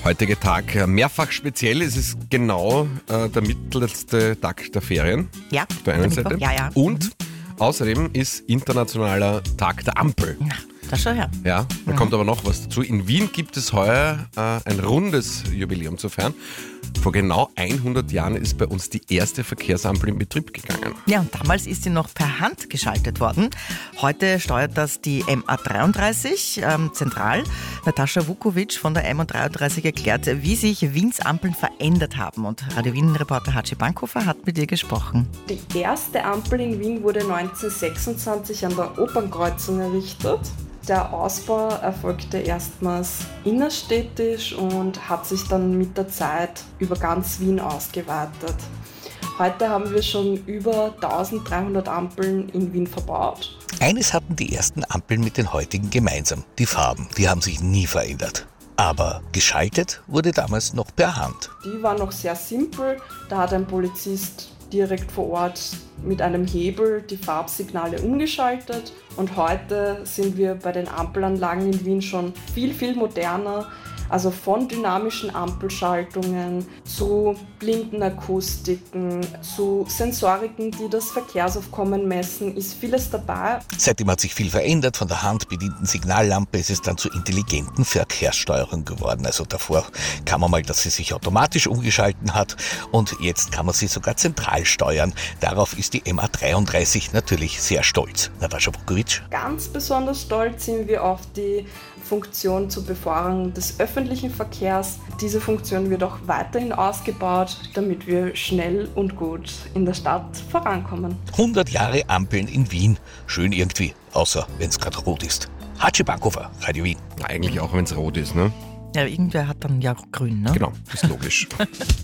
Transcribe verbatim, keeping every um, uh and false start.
Heutige Tag mehrfach speziell. Es ist genau äh, der mittelletzte Tag der Ferien. Ja, auf der einen Seite. Ja, ja. Und außerdem ist internationaler Tag der Ampel. Na, da schau her. Ja, da Mhm. kommt aber noch was dazu. In Wien gibt es heuer äh, ein rundes Jubiläum zu feiern. Vor genau hundert Jahren ist bei uns die erste Verkehrsampel in Betrieb gegangen. Ja, und damals ist sie noch per Hand geschaltet worden. Heute steuert das die M A dreiunddreißig ähm, zentral. Natascha Vukovic von der M A dreiunddreißig erklärt, wie sich Wiens Ampeln verändert haben. Und Radio Wien-Reporter Hatschi Bankhofer hat mit ihr gesprochen. Die erste Ampel in Wien wurde neunzehnhundertsechsundzwanzig an der Opernkreuzung errichtet. Der Ausbau erfolgte erstmals innerstädtisch und hat sich dann mit der Zeit über ganz Wien ausgeweitet. Heute haben wir schon über dreizehnhundert Ampeln in Wien verbaut. Eines hatten die ersten Ampeln mit den heutigen gemeinsam. Die Farben, die haben sich nie verändert. Aber geschaltet wurde damals noch per Hand. Die war noch sehr simpel. Da hat ein Polizist direkt vor Ort mit einem Hebel die Farbsignale umgeschaltet. Und heute sind wir bei den Ampelanlagen in Wien schon viel, viel moderner. Also von dynamischen Ampelschaltungen zu Blinkenakustiken, zu Sensoriken, die das Verkehrsaufkommen messen, ist vieles dabei. Seitdem hat sich viel verändert. Von der handbedienten Signallampe ist es dann zur intelligenten Verkehrssteuerung geworden. Also davor kam man mal, dass sie sich automatisch umgeschalten hat und jetzt kann man sie sogar zentral steuern. Darauf ist die M A dreiunddreißig natürlich sehr stolz. Natascha Vukovic. Ganz besonders stolz sind wir auf die Funktion zur Beförderung des öffentlichen Verkehrs. Diese Funktion wird auch weiterhin ausgebaut, damit wir schnell und gut in der Stadt vorankommen. hundert Jahre Ampeln in Wien. Schön irgendwie, außer wenn es gerade rot ist. Hatschi Bankhofer, Radio Wien. Eigentlich auch, wenn es rot ist, ne? Ja, irgendwer hat dann ja grün, ne? Genau, ist logisch.